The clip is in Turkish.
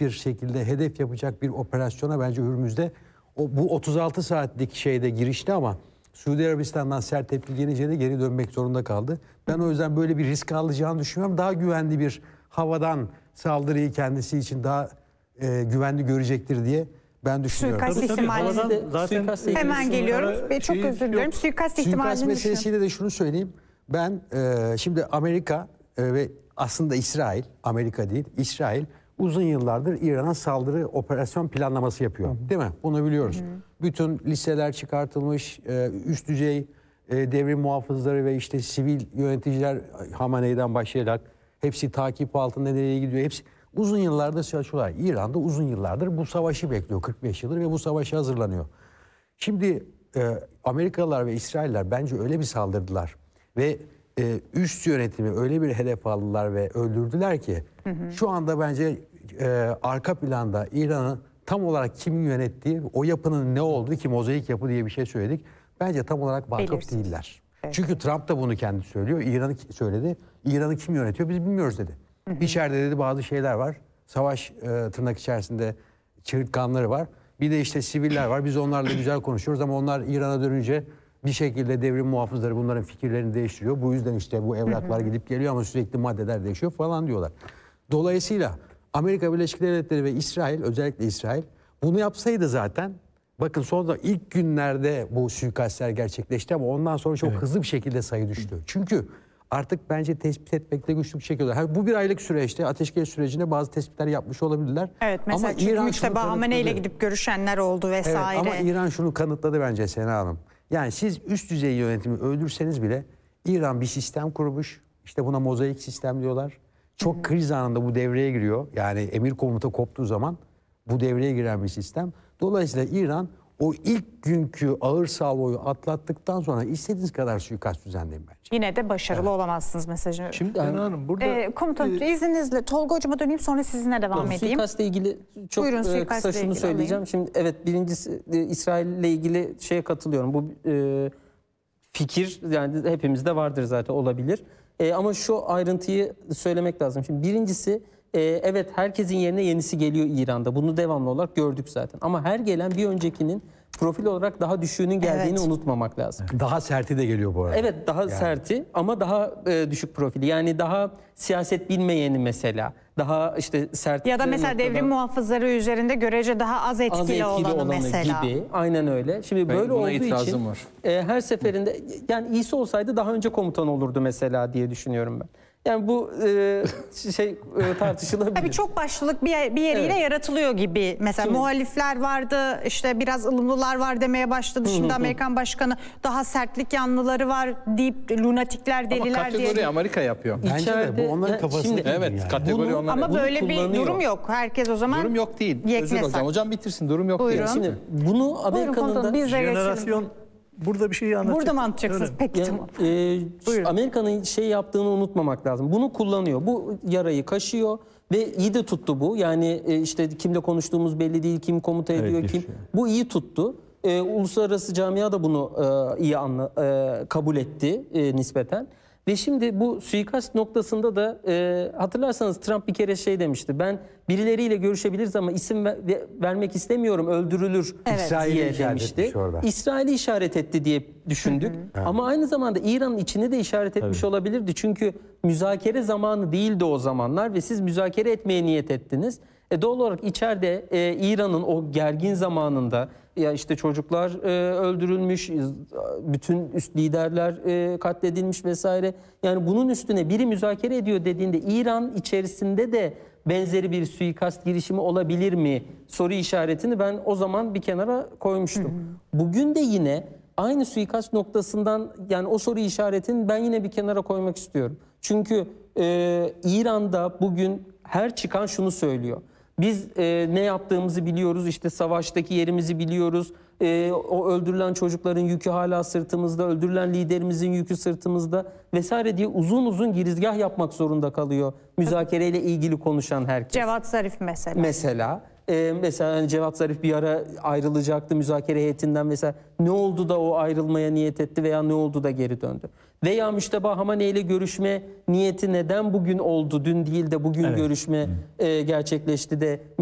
bir şekilde hedef yapacak bir operasyona bence Hürmüz'de bu 36 saatlik şeyde girişti ama Suudi Arabistan'dan sert tepki gelince de geri dönmek zorunda kaldı. Ben o yüzden böyle bir risk alacağını düşünüyorum. Daha güvenli bir havadan saldırıyı kendisi için daha güvenli görecektir diye ben düşünüyorum. Suikast ihtimali hemen geliyorum. Çok özür dilerim. Suikast ihtimalini meselesiyle de şunu söyleyeyim. Ben şimdi Amerika ve aslında İsrail, Amerika değil, İsrail uzun yıllardır İran'a saldırı operasyon planlaması yapıyor. Değil mi? Bunu biliyoruz. Bütün listeler çıkartılmış, üst düzey devrim muhafızları ve işte sivil yöneticiler Hamane'den başlayarak hepsi takip altında nereye gidiyor? Hepsi uzun yıllardır çalışıyorlar. İran'da uzun yıllardır bu savaşı bekliyor. 45 yıldır ve bu savaşa hazırlanıyor. Şimdi Amerikalılar ve İsrailler bence öyle bir saldırdılar ve üst yönetimi öyle bir hedef aldılar ve öldürdüler ki şu anda bence arka planda İran'ı tam olarak kimin yönettiği, o yapının ne olduğu ki mozaik yapı diye bir şey söyledik. Bence tam olarak vakıf değiller. Evet. Çünkü Trump da bunu kendi söylüyor. İran'ı söyledi. İran'ı kim yönetiyor biz bilmiyoruz dedi. İçeride dedi bazı şeyler var. Savaş tırnak içerisinde çığırtkanları var. Bir de işte siviller var. Biz onlarla güzel konuşuyoruz ama onlar İran'a dönünce bir şekilde devrim muhafızları bunların fikirlerini değiştiriyor. Bu yüzden işte bu evraklar gidip geliyor ama sürekli maddeler değişiyor falan diyorlar. Dolayısıyla Amerika Birleşik Devletleri ve İsrail, özellikle İsrail bunu yapsaydı zaten, bakın sonra ilk günlerde bu suikastler gerçekleşti ama ondan sonra çok hızlı bir şekilde sayı düştü. Çünkü artık bence tespit etmekte güçlük çekiyorlar. Bu bir aylık süreçte ateşkes sürecinde bazı tespitler yapmış olabilirler. Evet, mesela ama İran Müşteba Hamane ile gidip görüşenler oldu vesaire. Evet, ama İran şunu kanıtladı bence Sena Hanım. Yani siz üst düzey yönetimi öldürseniz bile İran bir sistem kurmuş. İşte buna mozaik sistem diyorlar. Çok kriz anında bu devreye giriyor. Yani emir komuta koptuğu zaman bu devreye giren bir sistem. Dolayısıyla İran o ilk günkü ağır salvoyu atlattıktan sonra istediğiniz kadar suikast düzenleyin bence. Yine de başarılı olamazsınız mesajı. Şimdi Hanım burada... komutanım izninizle Tolga Hocam'a döneyim sonra sizinle devam edeyim. Suikastla ilgili çok kısa şunu söyleyeceğim. Alayım. Şimdi evet birincisi İsrail ile ilgili şeye katılıyorum. Bu fikir yani hepimizde vardır zaten olabilir. Ama şu ayrıntıyı söylemek lazım. Şimdi birincisi evet herkesin yerine yenisi geliyor İran'da. Bunu devamlı olarak gördük zaten. Ama her gelen bir öncekinin profil olarak daha düşüğünün geldiğini unutmamak lazım. Daha serti de geliyor bu arada. Evet daha serti ama daha düşük profili. Yani daha siyaset bilmeyeni mesela. Daha işte sert. Ya da mesela devrim muhafızları üzerinde görece daha az etkili olanı mesela. Gibi. Aynen öyle. Şimdi böyle olduğu için her seferinde yani iyisi olsaydı daha önce komutan olurdu mesela diye düşünüyorum ben. Yani bu tartışılabilir. Tabii çok başlılık bir yeriyle yaratılıyor gibi. Mesela şimdi, muhalifler vardı, işte biraz ılımlılar var demeye başladı. Şimdi Amerikan başkanı daha sertlik yanlıları var deyip lunatikler, deliler diye. Ama kategori Amerika yapıyor. Bence de bu onların kafasında. Evet, yani. Kategori onların. Ama böyle bir durum yok. Herkes o zaman durum yok değil. Özür hocam. Hocam bitirsin. Durum yok Buyurun. değil. Şimdi bunu Amerika'nın da jenerasyon burada bir şey anlatacak. Burada mı anlatacaksınız? Peki tamam. Amerika'nın yaptığını unutmamak lazım. Bunu kullanıyor. Bu yarayı kaşıyor ve iyi de tuttu bu. Yani işte kimle konuştuğumuz belli değil, kim komuta ediyor, kim. Bu iyi tuttu. Uluslararası camia da bunu iyi kabul etti nispeten. Ve şimdi bu suikast noktasında da hatırlarsanız Trump bir kere şey demişti. Ben birileriyle görüşebiliriz ama isim vermek istemiyorum, öldürülür diye demişti. İsrail'i işaret etti diye düşündük. Ama aynı zamanda İran'ın içini de işaret etmiş olabilirdi. Çünkü müzakere zamanı değildi o zamanlar ve siz müzakere etmeye niyet ettiniz. Doğal olarak içeride İran'ın o gergin zamanında ya işte çocuklar öldürülmüş, bütün üst liderler katledilmiş vesaire. Yani bunun üstüne biri müzakere ediyor dediğinde İran içerisinde de benzeri bir suikast girişimi olabilir mi? Soru işaretini ben o zaman bir kenara koymuştum. Bugün de yine aynı suikast noktasından yani o soru işaretini ben yine bir kenara koymak istiyorum. Çünkü İran'da bugün her çıkan şunu söylüyor. Biz ne yaptığımızı biliyoruz, işte savaştaki yerimizi biliyoruz. O öldürülen çocukların yükü hala sırtımızda, öldürülen liderimizin yükü sırtımızda vesaire diye uzun uzun girizgah yapmak zorunda kalıyor. Müzakereyle ilgili konuşan herkes. Cevat Zarif mesela. Mesela hani Cevat Zarif bir ara ayrılacaktı müzakere heyetinden mesela. Ne oldu da o ayrılmaya niyet etti veya ne oldu da geri döndü? Veya Müşteba Hamane ile görüşme niyeti neden bugün oldu? Dün değil de bugün görüşme gerçekleşti de